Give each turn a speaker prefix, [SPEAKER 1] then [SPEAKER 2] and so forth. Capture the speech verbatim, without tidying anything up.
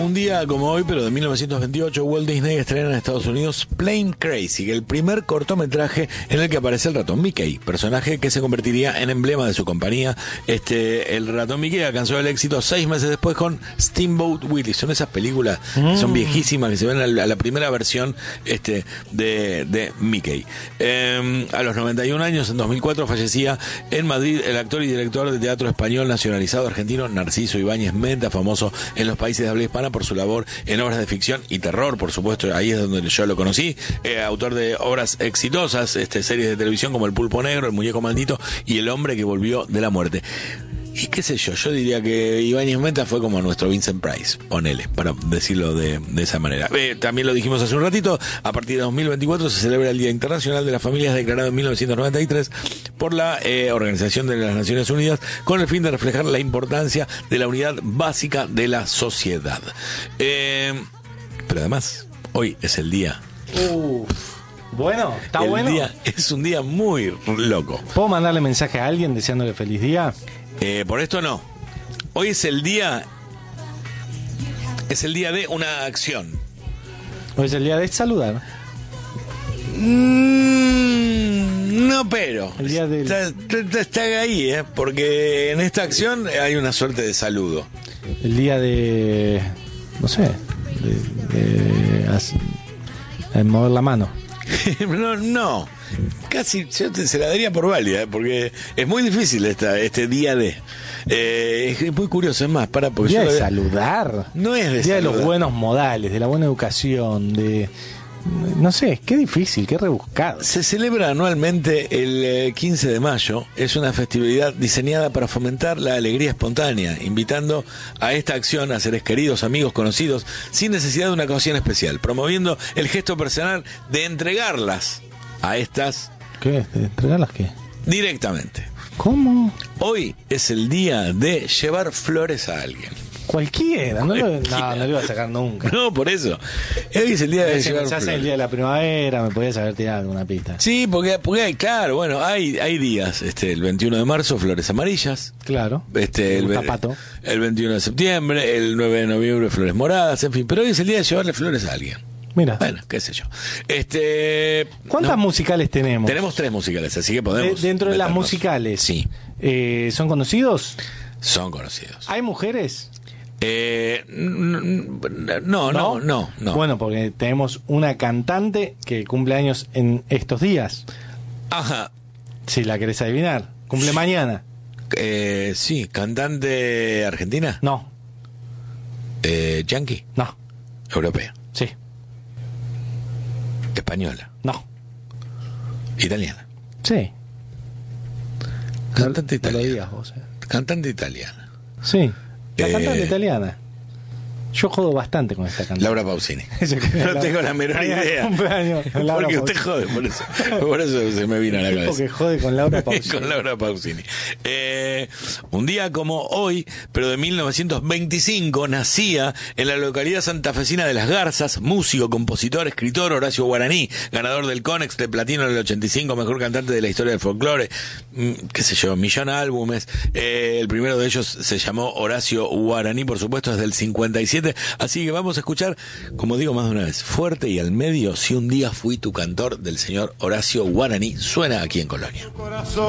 [SPEAKER 1] Un día como hoy, pero de mil novecientos veintiocho, Walt Disney estrena en Estados Unidos Plane Crazy, el primer cortometraje en el que aparece el ratón Mickey, personaje que se convertiría en emblema de su compañía. Este, el ratón Mickey alcanzó el éxito seis meses después con Steamboat Willie. Son esas películas mm. que son viejísimas, que se ven a la, a la primera versión este, de, de Mickey. Eh, a los noventa y un años, en dos mil cuatro, fallecía en Madrid el actor y director de teatro español nacionalizado argentino Narciso Ibáñez Menta, famoso en los países de habla hispana por su labor en obras de ficción y terror, por supuesto. Ahí es donde yo lo conocí. Eh, autor de obras exitosas, este, series de televisión como El Pulpo Negro, El Muñeco Maldito y El Hombre que Volvió de la Muerte. Y qué sé yo, yo diría que Ibáñez Menta fue como nuestro Vincent Price, ponele, para decirlo de, de esa manera. Eh, también lo dijimos hace un ratito, a partir de dos mil veinticuatro se celebra el Día Internacional de las Familias, declarado en mil novecientos noventa y tres por la eh, Organización de las Naciones Unidas, con el fin de reflejar la importancia de la unidad básica de la sociedad. Eh, pero además, hoy es el día...
[SPEAKER 2] Uf. Bueno, está
[SPEAKER 1] el
[SPEAKER 2] bueno.
[SPEAKER 1] Día, es un día muy loco.
[SPEAKER 2] ¿Puedo mandarle mensaje a alguien deseándole feliz día?
[SPEAKER 1] Eh, por esto no. Hoy es el día... Es el día de una acción.
[SPEAKER 2] Hoy es el día de saludar.
[SPEAKER 1] Mm, no, pero...
[SPEAKER 2] El día del...
[SPEAKER 1] está, está, está ahí, ¿eh? Porque en esta acción hay una suerte de saludo.
[SPEAKER 2] El día de... No sé. De... de, de mover la mano.
[SPEAKER 1] no, no. Casi yo te, se la daría por válida, ¿eh? Porque es muy difícil esta, este día de... Eh, es muy curioso, es más, para... Porque
[SPEAKER 2] día
[SPEAKER 1] yo
[SPEAKER 2] de
[SPEAKER 1] lo...
[SPEAKER 2] saludar.
[SPEAKER 1] No es de
[SPEAKER 2] día
[SPEAKER 1] saludar.
[SPEAKER 2] de los buenos modales, de la buena educación, de... No sé, qué difícil, qué rebuscado.
[SPEAKER 1] Se celebra anualmente el quince de mayo. Es una festividad diseñada para fomentar la alegría espontánea, invitando a esta acción a seres queridos, amigos, conocidos, sin necesidad de una ocasión especial, promoviendo el gesto personal de entregarlas a estas...
[SPEAKER 2] ¿Qué? ¿De entregarlas qué?
[SPEAKER 1] Directamente.
[SPEAKER 2] ¿Cómo?
[SPEAKER 1] Hoy es el día de llevar flores a alguien.
[SPEAKER 2] Cualquiera, no lo, no, no lo iba a sacar nunca.
[SPEAKER 1] No, por eso. Hoy es el día de
[SPEAKER 2] si
[SPEAKER 1] llevar
[SPEAKER 2] pensás
[SPEAKER 1] flores.
[SPEAKER 2] en el día de la primavera, me podías haber tirado alguna pista.
[SPEAKER 1] Sí, porque, porque hay, claro, bueno, hay, hay días. Este, el veintiuno de marzo, flores amarillas.
[SPEAKER 2] Claro.
[SPEAKER 1] Este, el,
[SPEAKER 2] Zapato.
[SPEAKER 1] el veintiuno de septiembre, el nueve de noviembre, flores moradas, en fin. Pero hoy es el día de llevarle flores a alguien.
[SPEAKER 2] Mira.
[SPEAKER 1] Bueno, qué sé yo. Este,
[SPEAKER 2] ¿Cuántas
[SPEAKER 1] no,
[SPEAKER 2] musicales tenemos?
[SPEAKER 1] Tenemos tres musicales, así que podemos.
[SPEAKER 2] De, dentro de las
[SPEAKER 1] meternos.
[SPEAKER 2] musicales.
[SPEAKER 1] Sí.
[SPEAKER 2] Eh, ¿Son conocidos?
[SPEAKER 1] Son conocidos.
[SPEAKER 2] ¿Hay mujeres?
[SPEAKER 1] Eh, no, no, no, no, no.
[SPEAKER 2] Bueno, porque tenemos una cantante que cumple años en estos días.
[SPEAKER 1] Ajá.
[SPEAKER 2] Si la querés adivinar. Cumple mañana.
[SPEAKER 1] Eh, sí, cantante argentina.
[SPEAKER 2] No.
[SPEAKER 1] Eh, yankee.
[SPEAKER 2] No.
[SPEAKER 1] Europea.
[SPEAKER 2] Sí.
[SPEAKER 1] Española.
[SPEAKER 2] No.
[SPEAKER 1] Italiana.
[SPEAKER 2] Sí.
[SPEAKER 1] Cantante
[SPEAKER 2] No, no
[SPEAKER 1] italiana.
[SPEAKER 2] lo digas vos, eh.
[SPEAKER 1] Cantante italiana.
[SPEAKER 2] Sí. La
[SPEAKER 1] Eh,
[SPEAKER 2] cantante italiana. Yo jodo bastante con esta cantante.
[SPEAKER 1] Laura Pausini. No tengo la menor idea.
[SPEAKER 2] Cumpleaños con Laura
[SPEAKER 1] Porque usted
[SPEAKER 2] Pausini.
[SPEAKER 1] jode, por eso, por eso se me vino a la
[SPEAKER 2] Tipo
[SPEAKER 1] cabeza.
[SPEAKER 2] que jode con Laura Pausini.
[SPEAKER 1] Con Laura Pausini. Eh, un día como hoy, pero de mil novecientos veinticinco, nacía en la localidad santafesina de Las Garzas, músico, compositor, escritor Horacio Guaraní, ganador del Conex de Platino en el ochenta y cinco, mejor cantante de la historia del folclore, mm, qué sé yo, millón de álbumes. Eh, el primero de ellos se llamó Horacio Guaraní, por supuesto, desde el cincuenta y siete. Así que vamos a escuchar, como digo más de una vez, fuerte y al medio, Si un día fui tu cantor, del señor Horacio Guaraní. Suena aquí en Colonia.